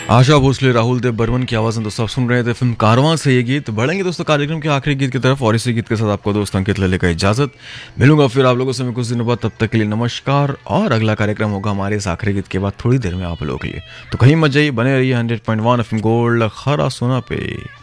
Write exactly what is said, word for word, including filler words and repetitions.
आशा भोसले, राहुल देव बर्मन की आवाज़ में दोस्तों आप सुन रहे थे फिल्म कारवां से ये गीत। बढ़ेंगे दोस्तों कार्यक्रम के आखिरी गीत की तरफ और इसी गीत के साथ आपको दोस्त अंकित ले लेकर इजाजत। मिलूंगा फिर आप लोगों से मैं कुछ दिनों बाद, तब तक के लिए नमस्कार। और अगला कार्यक्रम होगा हमारे इस आखिरी गीत के बाद थोड़ी देर में आप लोगों के लिए, तो कहीं मत जाइए, बने रहिए hundred point one F M gold खरा सोना पे।